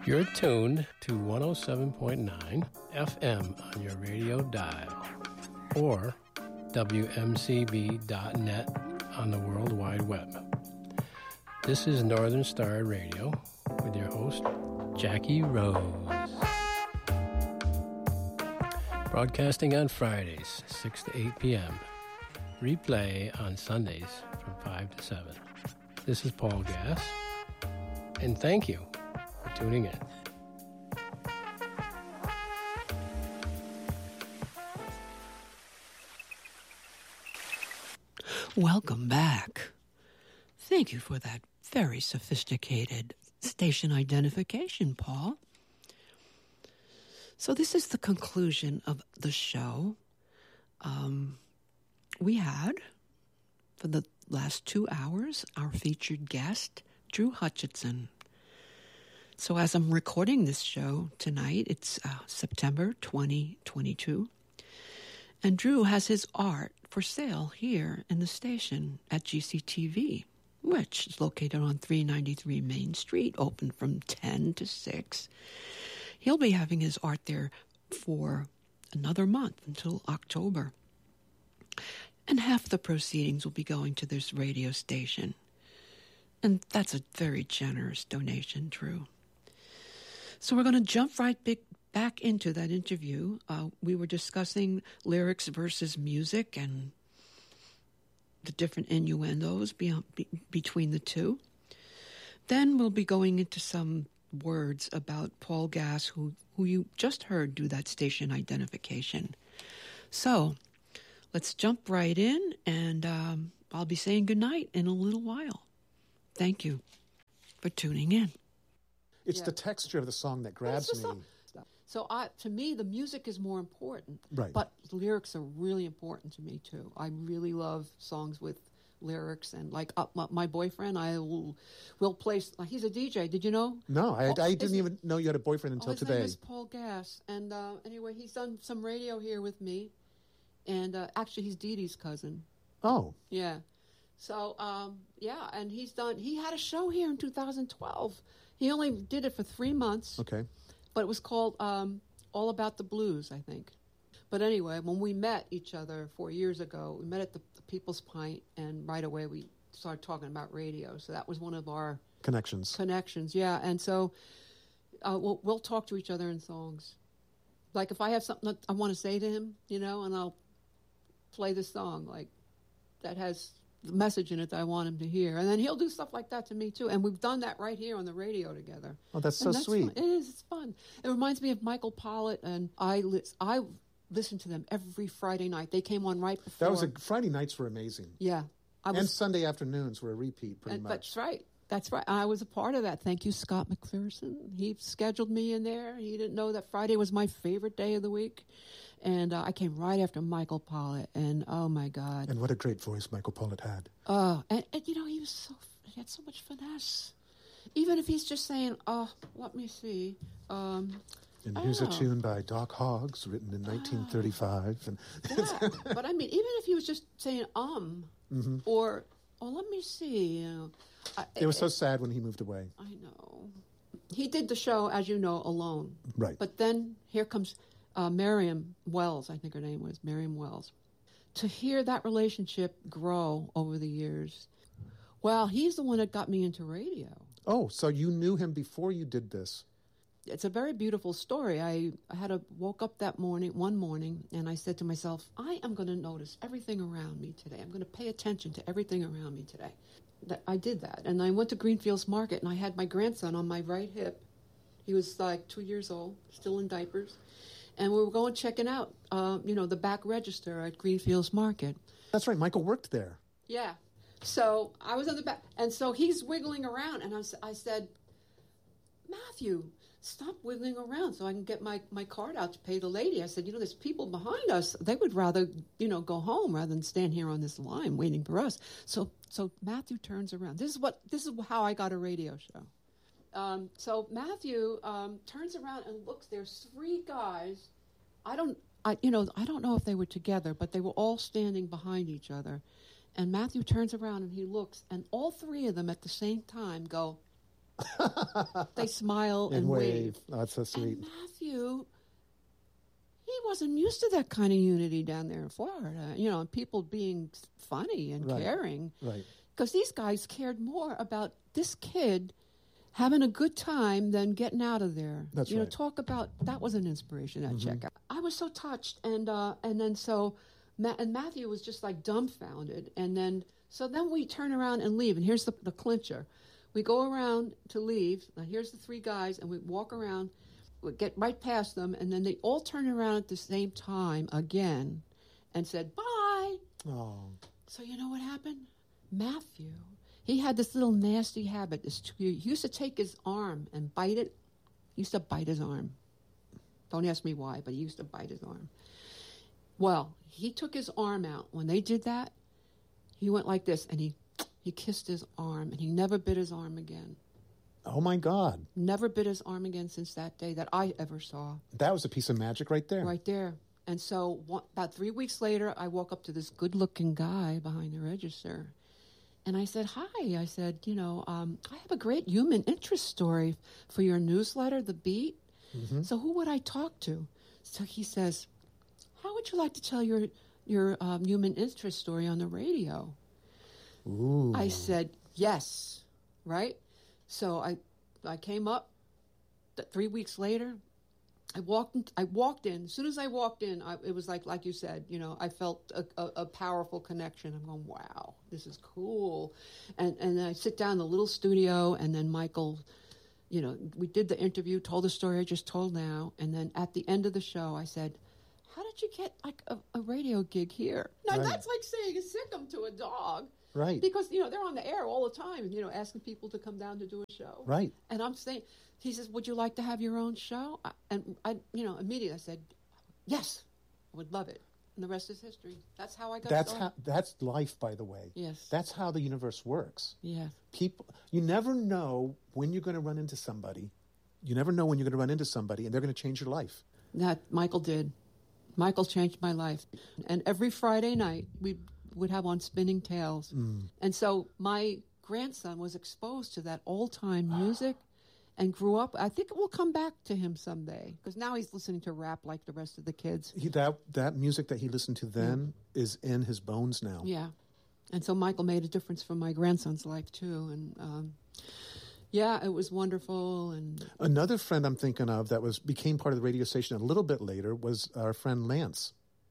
You're tuned to 107.9 FM on your radio dial or WMCB.net on the World Wide Web. This is Northern Star Radio with your host, Jackie Rose. Broadcasting on Fridays, 6 to 8 p.m. Replay on Sundays from 5 to 7. This is Paul Gass, and thank you for tuning in. Welcome back. Thank you for that very sophisticated station identification, Paul. So this is the conclusion of the show. We had, for the last 2 hours, our featured guest, Drew Hutchison. So as I'm recording this show tonight, it's September 2022, and Drew has his art for sale here in the station at GCTV, which is located on 393 Main Street, open from 10 to 6. He'll be having his art there for another month until October. And half the proceedings will be going to this radio station. And that's a very generous donation, Drew. So we're going to jump right back into that interview. We were discussing lyrics versus music and the different innuendos between the two. Then we'll be going into some words about Paul Gass, who you just heard do that station identification. So let's jump right in, and I'll be saying goodnight in a little while. Thank you for tuning in. It's the texture of the song that grabs me. So to me, the music is more important. Right. But the lyrics are really important to me, too. I really love songs with lyrics. And like my boyfriend, I will play. He's a DJ. Did you know? No, I didn't even know you had a boyfriend until his today. His name is Paul Gass. And anyway, he's done some radio here with me. And actually, he's Dee Dee's cousin. Oh. Yeah. So, and he had a show here in 2012. He only did it for 3 months. Okay. But it was called All About the Blues, I think. But anyway, when we met each other 4 years ago, we met at the People's Pint, and right away we started talking about radio. So that was one of our connections, yeah. And so we'll talk to each other in songs. Like if I have something that I want to say to him, and I'll play this song, like, that has the message in it that I want him to hear. And then he'll do stuff like that to me, too. And we've done that right here on the radio together. Oh, that's so sweet. Fun. It is. It's fun. It reminds me of Michael Pollitt, and I listen to them every Friday night. They came on right before. Friday nights were amazing. Yeah. And Sunday afternoons were a repeat, pretty much. That's right. That's right. I was a part of that. Thank you, Scott McPherson. He scheduled me in there. He didn't know that Friday was my favorite day of the week. And I came right after Michael Pollitt. And, oh, my God. And what a great voice Michael Pollitt had. And he had so much finesse. Even if he's just saying, let me see. And here's a tune by Doc Hoggs, written in 1935. And yeah, but I mean, even if he was just saying, or... Oh, let me see. It was so sad when he moved away. I know. He did the show, as you know, alone. Right. But then here comes Miriam Wells, I think her name was, Miriam Wells. To hear that relationship grow over the years, well, he's the one that got me into radio. Oh, so you knew him before you did this. It's a very beautiful story. I woke up one morning, and I said to myself, I am going to notice everything around me today. I'm going to pay attention to everything around me today. I did that. And I went to Greenfields Market, and I had my grandson on my right hip. He was like 2 years old, still in diapers. And we were checking out, the back register at Greenfields Market. That's right. Michael worked there. Yeah. So I was on the back. And so he's wiggling around, and I said, Matthew, stop wiggling around so I can get my card out to pay the lady. I said, there's people behind us. They would rather, go home rather than stand here on this line waiting for us. So Matthew turns around. This is how I got a radio show. So Matthew turns around and looks. There's 3 guys. I don't know if they were together, but they were all standing behind each other. And Matthew turns around and he looks, and all 3 of them at the same time go, They smile and wave. Oh, that's so sweet. And Matthew, he wasn't used to that kind of unity down there in Florida. And people being funny and caring. Right. Because these guys cared more about this kid having a good time than getting out of there. That's right. Talk about, that was an inspiration, that checkout. I was so touched. And then Matthew was just like dumbfounded. And then we turn around and leave. And here's the clincher. We go around to leave. Now here's the three guys, and we walk around. We get right past them, and then they all turn around at the same time again and said, bye. Oh. So you know what happened? Matthew, he had this little nasty habit. He used to take his arm and bite it. He used to bite his arm. Don't ask me why, but he used to bite his arm. Well, he took his arm out. When they did that, he went like this, and he kissed his arm, and he never bit his arm again. Oh, my God. Never bit his arm again since that day that I ever saw. That was a piece of magic right there. Right there. And so about 3 weeks later, I walk up to this good-looking guy behind the register, and I said, hi. I said, I have a great human interest story for your newsletter, The Beat. Mm-hmm. So who would I talk to? So he says, how would you like to tell your human interest story on the radio? Ooh. I said, yes, right? So I came up 3 weeks later. I walked in. As soon as I walked in, it was like you said, I felt a powerful connection. I'm going, wow, this is cool. And I sit down in the little studio, and then Michael, we did the interview, told the story I just told now. And then at the end of the show, I said, how did you get like a radio gig here? Now, right. That's like saying a sickum to a dog. Right. Because, they're on the air all the time, asking people to come down to do a show. Right. And I'm saying, he says, would you like to have your own show? And I immediately I said, yes, I would love it. And the rest is history. That's how I got started. That's life, by the way. Yes. That's how the universe works. Yes. You never know when you're going to run into somebody. You never know when you're going to run into somebody, and they're going to change your life. That Michael did. Michael changed my life. And every Friday night, we would have on Spinning Tales. And so my grandson was exposed to that old-time music and grew up. I think it will come back to him someday, because now he's listening to rap like the rest of the kids. That music that he listened to then is in his bones now. Yeah. And so Michael made a difference for my grandson's life, too. And, it was wonderful. And another friend I'm thinking of that became part of the radio station a little bit later was our friend Lance.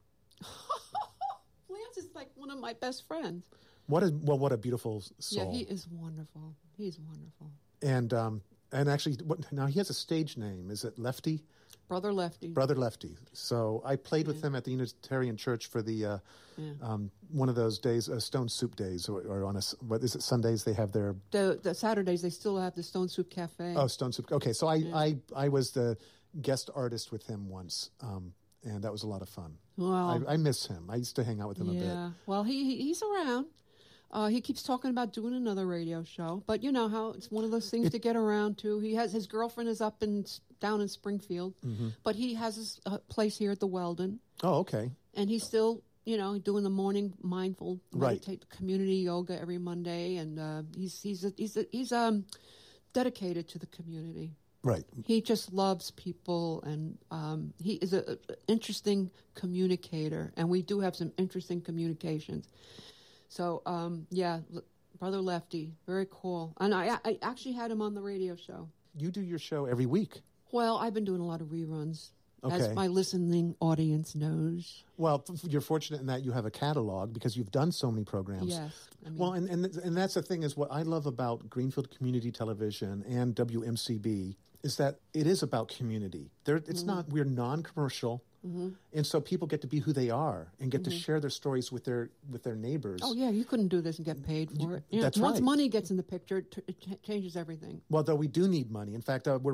Lance is like one of my best friends. What a beautiful soul. Yeah, he is wonderful. He's wonderful. And actually, now he has a stage name. Is it Lefty? Brother Lefty. Brother Lefty. So I played with him at the Unitarian Church for the one of those days, Stone Soup Days, or on what is it, Sundays? They have their the Saturdays. They still have the Stone Soup Cafe. Oh, Stone Soup. Okay, so I was the guest artist with him once, and that was a lot of fun. Well, I miss him. I used to hang out with him a bit. Yeah. Well, he's around. He keeps talking about doing another radio show, but you know how it's one of those things to get around to. He has his girlfriend is down in Springfield, but he has his place here at the Weldon. Oh, okay. And he's still, doing the morning mindful community yoga every Monday, and he's dedicated to the community. Right. He just loves people, and he is an interesting communicator, and we do have some interesting communications. So, Brother Lefty, very cool. And I actually had him on the radio show. You do your show every week. Well, I've been doing a lot of reruns, as my listening audience knows. Well, you're fortunate in that you have a catalog because you've done so many programs. Yes. Well, and that's the thing is what I love about Greenfield Community Television and WMCB is that it is about community. It's not, we're non-commercial. And so people get to be who they are and get to share their stories with their neighbors. Oh, yeah, you couldn't do this and get paid for it. That's Once right. money gets in the picture, it changes everything. Well, though we do need money. In fact, That's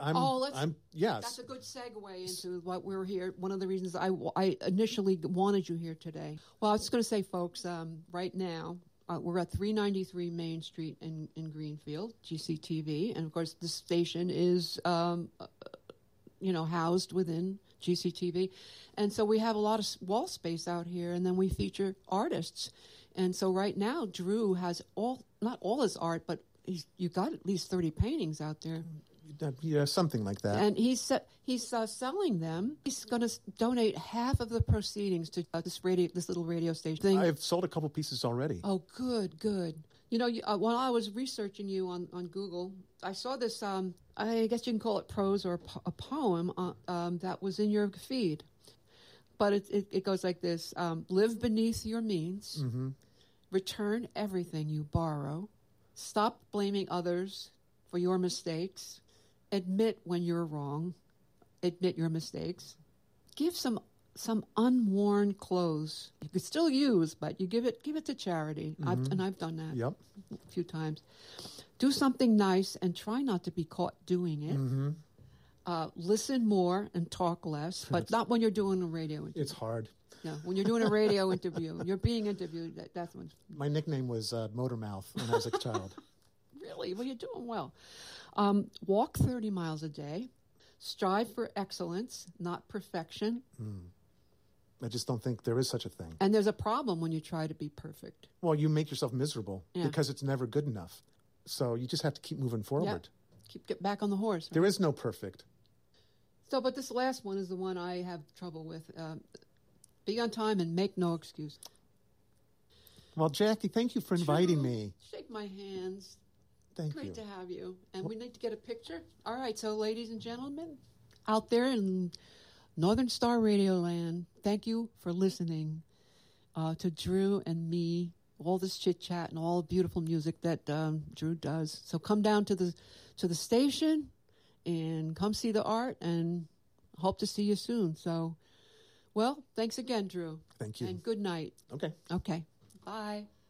a good segue into what we're here. One of the reasons I initially wanted you here today. Well, I was going to say, folks, right now, we're at 393 Main Street in Greenfield, GCTV. And, of course, the station is, housed within GCTV. And so we have a lot of wall space out here, and then we feature artists. And so right now, Drew has not all his art, but you got at least 30 paintings out there. Yeah, something like that. And he's selling them. He's going to donate half of the proceedings to this little radio station thing. I've sold a couple pieces already. Oh, good. You know, while I was researching you on Google, I saw this, I guess you can call it prose or a poem that was in your feed. But it goes like this. Live beneath your means. Mm-hmm. Return everything you borrow. Stop blaming others for your mistakes. Admit when you're wrong. Admit your mistakes. Give some unworn clothes you could still use, but you give it to charity. Mm-hmm. I've done that a few times. Do something nice and try not to be caught doing it. Mm-hmm. Listen more and talk less, but not when you're doing a radio interview. It's hard. No, when you're doing a radio interview, when you're being interviewed, that's when. My nickname was Motor Mouth when I was a child. Really? Well, you're doing well. Walk 30 miles a day. Strive for excellence, not perfection. I just don't think there is such a thing. And there's a problem when you try to be perfect. Well, you make yourself miserable because it's never good enough. So you just have to keep moving forward. Get back on the horse. Right? There is no perfect. So, but this last one is the one I have trouble with. Be on time and make no excuse. Well, Jackie, thank you for inviting me. Shake my hands. Thank you. Great to have you. And we need to get a picture. All right, so ladies and gentlemen, out there in Northern Star Radio Land, thank you for listening to Drew and me, all this chit-chat and all the beautiful music that Drew does. So come down to the station and come see the art, and hope to see you soon. So, well, thanks again, Drew. Thank you. And good night. Okay. Okay. Bye.